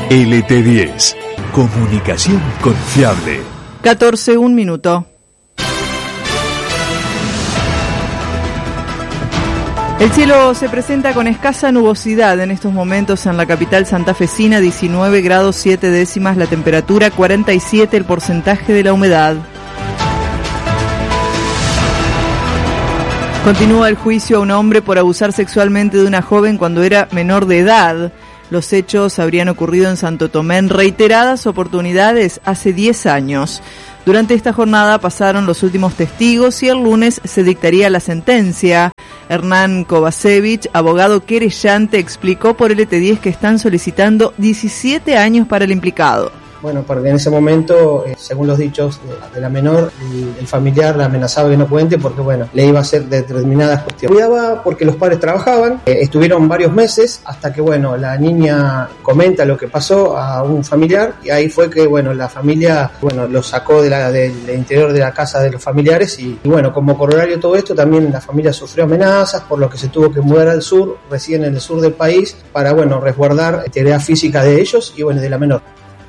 LT10. Comunicación confiable. 14, 1 minuto. El cielo se presenta con escasa nubosidad en estos momentos en la capital santafesina, 19 grados 7 décimas la temperatura, 47 el porcentaje de la humedad. Continúa el juicio a un hombre por abusar sexualmente de una joven cuando era menor de edad. Los hechos habrían ocurrido en Santo Tomé en reiteradas oportunidades hace 10 años. Durante esta jornada pasaron los últimos testigos y el lunes se dictaría la sentencia. Hernán Kovacevic, abogado querellante, explicó por LT10 que están solicitando 17 años para el implicado. Bueno, porque en ese momento, según los dichos de la menor, el familiar la amenazaba que no cuente porque, bueno, le iba a hacer determinadas cuestiones. Cuidaba porque los padres trabajaban, estuvieron varios meses hasta que, bueno, la niña comenta lo que pasó a un familiar y ahí fue que, bueno, la familia, bueno, lo sacó del interior de la casa de los familiares y, bueno, como corolario de todo esto, también la familia sufrió amenazas, por lo que se tuvo que mudar al sur, recién en el sur del país, para, bueno, resguardar la integridad física de ellos y, bueno, de la menor.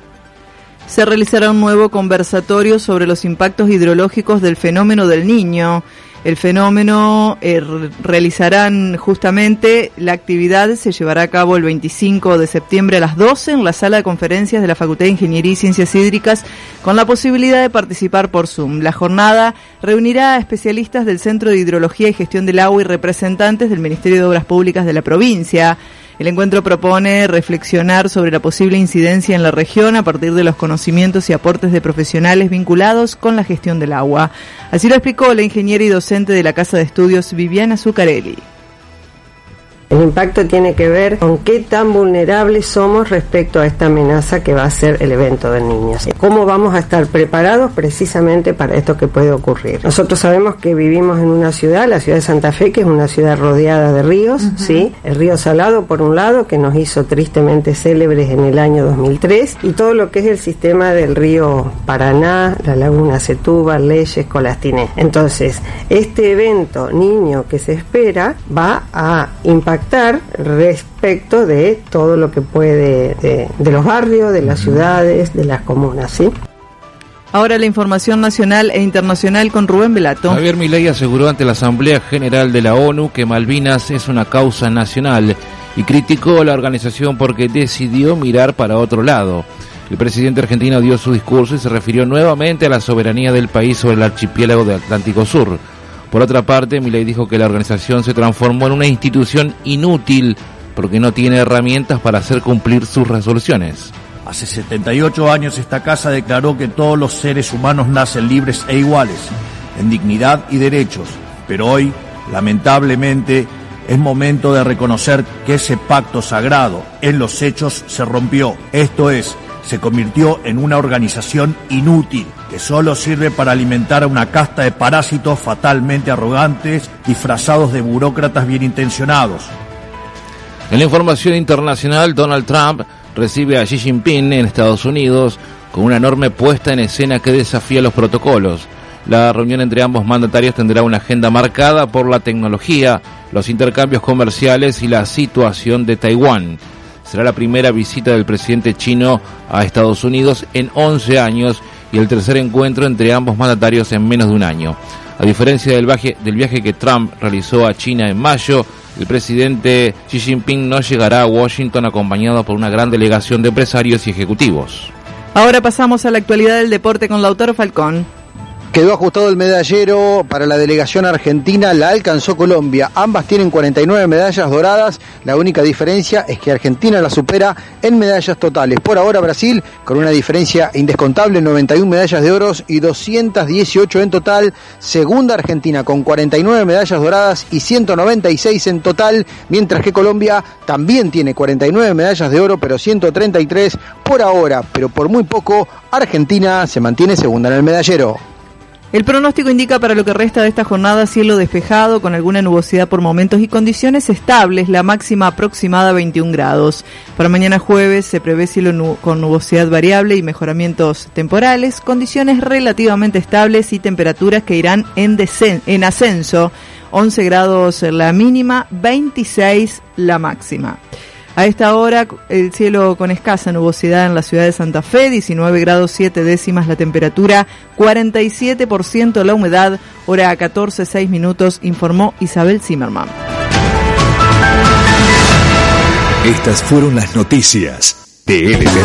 Se realizará un nuevo conversatorio sobre los impactos hidrológicos del fenómeno del Niño. El fenómeno realizarán justamente la actividad, se llevará a cabo el 25 de septiembre a las 12 en la sala de conferencias de la Facultad de Ingeniería y Ciencias Hídricas con la posibilidad de participar por Zoom. La jornada reunirá a especialistas del Centro de Hidrología y Gestión del Agua y representantes del Ministerio de Obras Públicas de la provincia. El encuentro propone reflexionar sobre la posible incidencia en la región a partir de los conocimientos y aportes de profesionales vinculados con la gestión del agua. Así lo explicó la ingeniera y docente de la Casa de Estudios Viviana Zuccarelli. El impacto tiene que ver con qué tan vulnerables somos respecto a esta amenaza que va a ser el evento del Niño. ¿Cómo vamos a estar preparados precisamente para esto que puede ocurrir? Nosotros sabemos que vivimos en una ciudad, la ciudad de Santa Fe, que es una ciudad rodeada de ríos, ¿sí? El río Salado, por un lado, que nos hizo tristemente célebres en el año 2003, y todo lo que es el sistema del río Paraná, la laguna Setúbal, Leyes, Colastiné. Entonces, este evento Niño que se espera va a impactar respecto de todo lo que puede de los barrios, de las ciudades, de las comunas, ¿sí? Ahora la información nacional e internacional con Rubén Velato. Javier Milei aseguró ante la Asamblea General de la ONU que Malvinas es una causa nacional y criticó a la organización porque decidió mirar para otro lado. El presidente argentino dio su discurso y se refirió nuevamente a la soberanía del país sobre el archipiélago del Atlántico Sur. Por otra parte, Milei dijo que la organización se transformó en una institución inútil porque no tiene herramientas para hacer cumplir sus resoluciones. Hace 78 años esta casa declaró que todos los seres humanos nacen libres e iguales, en dignidad y derechos, pero hoy, lamentablemente, es momento de reconocer que ese pacto sagrado en los hechos se rompió. Esto es, se convirtió en una organización inútil que solo sirve para alimentar a una casta de parásitos fatalmente arrogantes, disfrazados de burócratas bien intencionados. En la información internacional, Donald Trump recibe a Xi Jinping en Estados Unidos con una enorme puesta en escena que desafía los protocolos. La reunión entre ambos mandatarios tendrá una agenda marcada por la tecnología, los intercambios comerciales y la situación de Taiwán. Será la primera visita del presidente chino a Estados Unidos en 11 años y el tercer encuentro entre ambos mandatarios en menos de un año. A diferencia del viaje que Trump realizó a China en mayo, el presidente Xi Jinping no llegará a Washington acompañado por una gran delegación de empresarios y ejecutivos. Ahora pasamos a la actualidad del deporte con Lautaro Falcón. Quedó ajustado el medallero para la delegación argentina, la alcanzó Colombia. Ambas tienen 49 medallas doradas, la única diferencia es que Argentina la supera en medallas totales. Por ahora Brasil, con una diferencia indescontable, 91 medallas de oro y 218 en total. Segunda Argentina con 49 medallas doradas y 196 en total, mientras que Colombia también tiene 49 medallas de oro, pero 133 por ahora. Pero por muy poco, Argentina se mantiene segunda en el medallero. El pronóstico indica para lo que resta de esta jornada cielo despejado con alguna nubosidad por momentos y condiciones estables, la máxima aproximada 21 grados. Para mañana jueves se prevé cielo con nubosidad variable y mejoramientos temporales, condiciones relativamente estables y temperaturas que irán en ascenso, 11 grados la mínima, 26 la máxima. A esta hora el cielo con escasa nubosidad en la ciudad de Santa Fe, 19 grados 7 décimas la temperatura, 47% la humedad, hora 14:06 minutos, informó Isabel Zimmerman. Estas fueron las noticias de LT.